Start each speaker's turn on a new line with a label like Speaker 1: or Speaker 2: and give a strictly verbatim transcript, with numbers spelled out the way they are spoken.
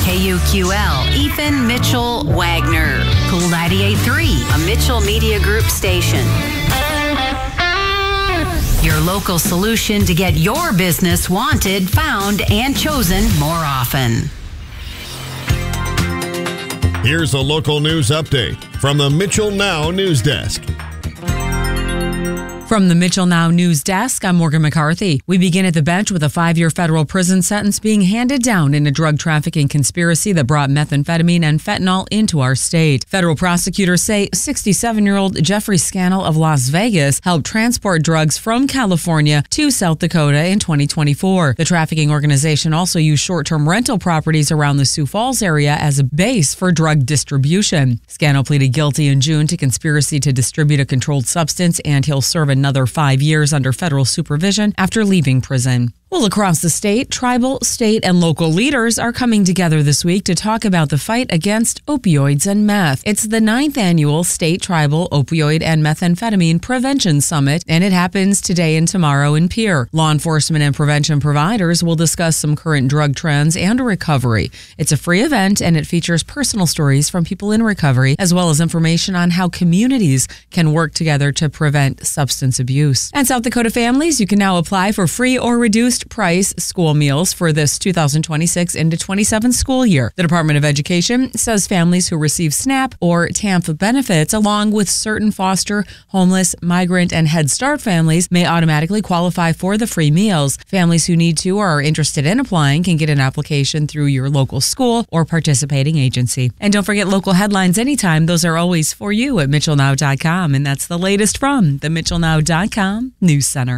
Speaker 1: K U Q L, Ethan Mitchell Wagner. Cool ninety-eight point three, a Mitchell Media Group station. Your local solution to get your business wanted, found, and chosen more often.
Speaker 2: Here's a local news update from the Mitchell Now News Desk.
Speaker 3: From the Mitchell Now News Desk, I'm Morgan McCarthy. We begin at the bench with a five-year federal prison sentence being handed down in a drug trafficking conspiracy that brought methamphetamine and fentanyl into our state. Federal prosecutors say sixty-seven-year-old Jeffrey Scannell of Las Vegas helped transport drugs from California to South Dakota in twenty twenty-four. The trafficking organization also used short-term rental properties around the Sioux Falls area as a base for drug distribution. Scannell pleaded guilty in June to conspiracy to distribute a controlled substance, and he'll serve another five years under federal supervision after leaving prison. Well, across the state, tribal, state, and local leaders are coming together this week to talk about the fight against opioids and meth. It's the ninth annual State Tribal Opioid and Methamphetamine Prevention Summit, and it happens today and tomorrow in Pierre. Law enforcement and prevention providers will discuss some current drug trends and recovery. It's a free event, and it features personal stories from people in recovery, as well as information on how communities can work together to prevent substance abuse. And South Dakota families, you can now apply for free or reduced price school meals for this two thousand twenty-six into twenty-seven school year. The Department of Education says families who receive SNAP or T A M F benefits, along with certain foster, homeless, migrant, and Head Start families, may automatically qualify for the free meals. Families who need to or are interested in applying can get an application through your local school or participating agency. And don't forget local headlines anytime. Those are always for you at Mitchell Now dot com. And that's the latest from the Mitchell Now dot com News Center.